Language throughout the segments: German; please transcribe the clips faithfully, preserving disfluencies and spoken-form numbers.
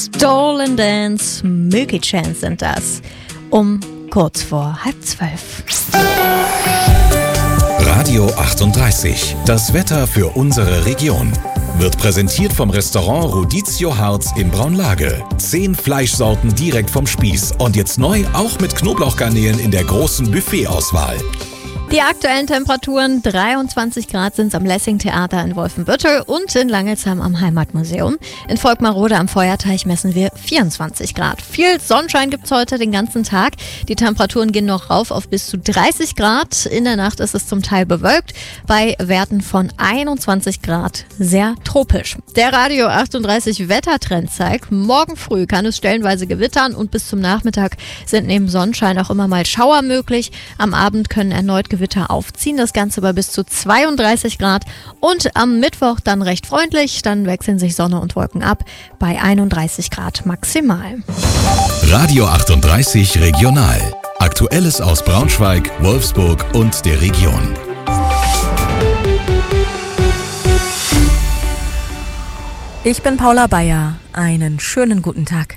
Stolen Dance, Milky Chance sind das. Um kurz vor halb zwölf. Radio achtunddreißig. Das Wetter für unsere Region. Wird präsentiert vom Restaurant Rodizio Harz in Braunlage. Zehn Fleischsorten direkt vom Spieß. Und jetzt neu auch mit Knoblauchgarnelen in der großen Buffetauswahl. Die aktuellen Temperaturen, dreiundzwanzig Grad sind es am Lessing-Theater in Wolfenbüttel und in Langelsheim am Heimatmuseum. In Volkmarode am Feuerteich messen wir vierundzwanzig Grad. Viel Sonnenschein gibt es heute den ganzen Tag. Die Temperaturen gehen noch rauf auf bis zu dreißig Grad. In der Nacht ist es zum Teil bewölkt, bei Werten von einundzwanzig Grad. Sehr tropisch. Der Radio achtunddreißig Wettertrend zeigt, morgen früh kann es stellenweise gewittern und bis zum Nachmittag sind neben Sonnenschein auch immer mal Schauer möglich. Am Abend können erneut Gewitter aufziehen, das Ganze bei bis zu zweiunddreißig Grad und am Mittwoch dann recht freundlich, dann wechseln sich Sonne und Wolken ab bei einunddreißig Grad maximal. Radio achtunddreißig Regional. Aktuelles aus Braunschweig, Wolfsburg und der Region. Ich bin Paula Bayer. Einen schönen guten Tag.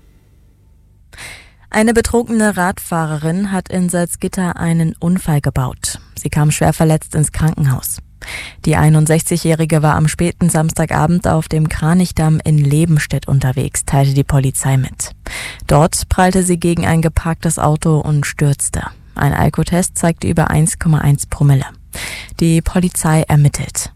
Eine betrunkene Radfahrerin hat in Salzgitter einen Unfall gebaut. Sie kam schwer verletzt ins Krankenhaus. Die einundsechzigjährige war am späten Samstagabend auf dem Kranichdamm in Lebenstedt unterwegs, teilte die Polizei mit. Dort prallte sie gegen ein geparktes Auto und stürzte. Ein Alkotest zeigte über eins Komma eins Promille. Die Polizei ermittelt.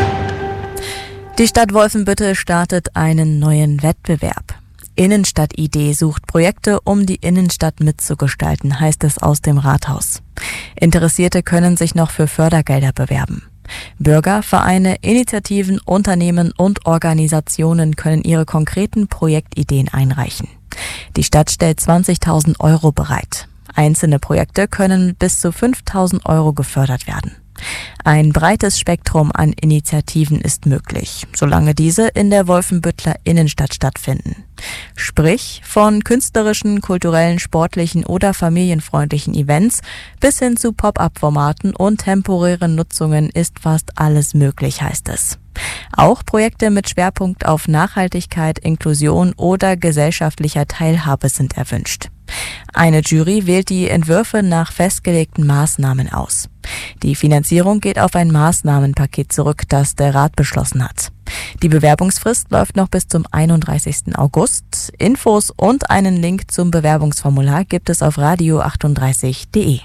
Die Stadt Wolfenbüttel startet einen neuen Wettbewerb. Innenstadt-Idee sucht Projekte, um die Innenstadt mitzugestalten, heißt es aus dem Rathaus. Interessierte können sich noch für Fördergelder bewerben. Bürger, Vereine, Initiativen, Unternehmen und Organisationen können ihre konkreten Projektideen einreichen. Die Stadt stellt zwanzigtausend Euro bereit. Einzelne Projekte können mit bis zu fünftausend Euro gefördert werden. Ein breites Spektrum an Initiativen ist möglich, solange diese in der Wolfenbütteler Innenstadt stattfinden. Sprich, von künstlerischen, kulturellen, sportlichen oder familienfreundlichen Events bis hin zu Pop-up-Formaten und temporären Nutzungen ist fast alles möglich, heißt es. Auch Projekte mit Schwerpunkt auf Nachhaltigkeit, Inklusion oder gesellschaftlicher Teilhabe sind erwünscht. Eine Jury wählt die Entwürfe nach festgelegten Maßnahmen aus. Die Finanzierung geht auf ein Maßnahmenpaket zurück, das der Rat beschlossen hat. Die Bewerbungsfrist läuft noch bis zum einunddreißigsten August. Infos und einen Link zum Bewerbungsformular gibt es auf radio achtunddreißig punkt de.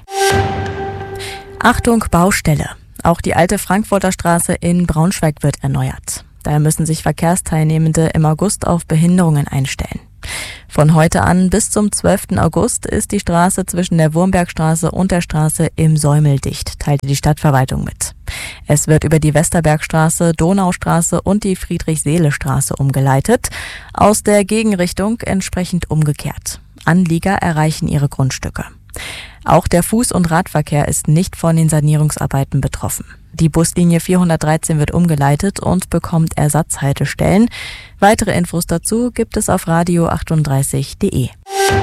Achtung, Baustelle! Auch die alte Frankfurter Straße in Braunschweig wird erneuert. Daher müssen sich Verkehrsteilnehmende im August auf Behinderungen einstellen. Von heute an bis zum zwölften August ist die Straße zwischen der Wurmbergstraße und der Straße im Säumel dicht, teilte die Stadtverwaltung mit. Es wird über die Westerbergstraße, Donaustraße und die Friedrich-Seele-Straße umgeleitet, aus der Gegenrichtung entsprechend umgekehrt. Anlieger erreichen ihre Grundstücke. Auch der Fuß- und Radverkehr ist nicht von den Sanierungsarbeiten betroffen. Die Buslinie vierhundertdreizehn wird umgeleitet und bekommt Ersatzhaltestellen. Weitere Infos dazu gibt es auf radio achtunddreißig punkt de.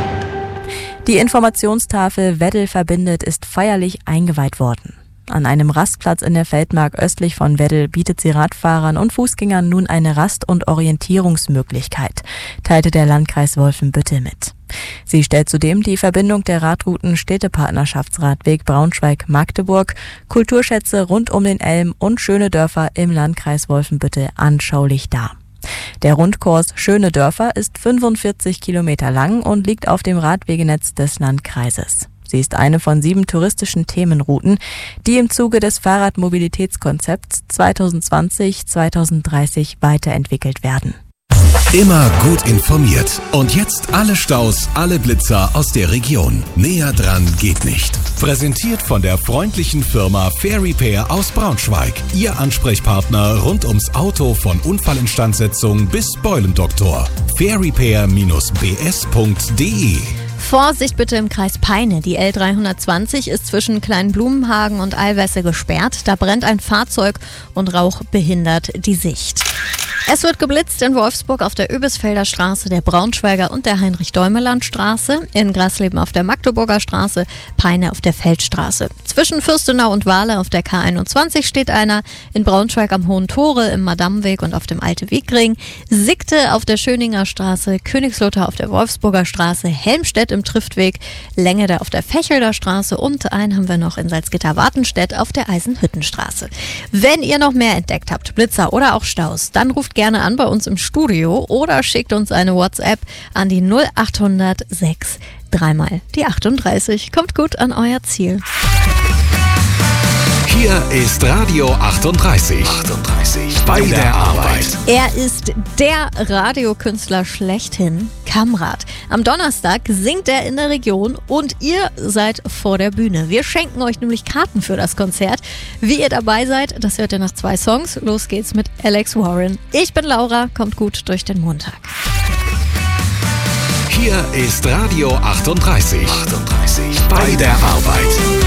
Die Informationstafel Weddel verbindet ist feierlich eingeweiht worden. An einem Rastplatz in der Feldmark östlich von Weddel bietet sie Radfahrern und Fußgängern nun eine Rast- und Orientierungsmöglichkeit, teilte der Landkreis Wolfenbüttel mit. Sie stellt zudem die Verbindung der Radrouten Städtepartnerschaftsradweg Braunschweig-Magdeburg, Kulturschätze rund um den Elm und schöne Dörfer im Landkreis Wolfenbüttel anschaulich dar. Der Rundkurs Schöne Dörfer ist fünfundvierzig Kilometer lang und liegt auf dem Radwegenetz des Landkreises. Sie ist eine von sieben touristischen Themenrouten, die im Zuge des Fahrradmobilitätskonzepts zwanzig zwanzig bis zwanzig dreißig weiterentwickelt werden. Immer gut informiert. Und jetzt alle Staus, alle Blitzer aus der Region. Näher dran geht nicht. Präsentiert von der freundlichen Firma Fair Repair aus Braunschweig. Ihr Ansprechpartner rund ums Auto von Unfallinstandsetzung bis Beulendoktor. fair repair dash b s punkt de Vorsicht bitte im Kreis Peine. Die L dreihundertzwanzig ist zwischen Kleinblumenhagen und Allwesse gesperrt. Da brennt ein Fahrzeug und Rauch behindert die Sicht. Es wird geblitzt in Wolfsburg auf der Öbisfelder Straße, der Braunschweiger und der Heinrich-Däumeland-Straße, in Grasleben auf der Magdeburger Straße, Peine auf der Feldstraße. Zwischen Fürstenau und Wahle auf der K einundzwanzig steht einer, in Braunschweig am Hohen Tore, im Madamweg und auf dem Alte Wegring, Sigte auf der Schöninger Straße, Königslutter auf der Wolfsburger Straße, Helmstedt im Triftweg, Längede auf der Fechelder Straße und einen haben wir noch in Salzgitter-Wartenstedt auf der Eisenhüttenstraße. Wenn ihr noch mehr entdeckt habt, Blitzer oder auch Staus, dann ruft gerne an bei uns im Studio oder schickt uns eine WhatsApp an die null achthundert sechs dreimal die achtunddreißig. Kommt gut an euer Ziel. Hier ist Radio achtunddreißig. achtunddreißig. Bei der Arbeit. Er ist der Radiokünstler schlechthin, Kamrat. Am Donnerstag singt er in der Region und ihr seid vor der Bühne. Wir schenken euch nämlich Karten für das Konzert. Wie ihr dabei seid, das hört ihr nach zwei Songs. Los geht's mit Alex Warren. Ich bin Laura, kommt gut durch den Montag. Hier ist Radio achtunddreißig. achtunddreißig. Bei der Arbeit.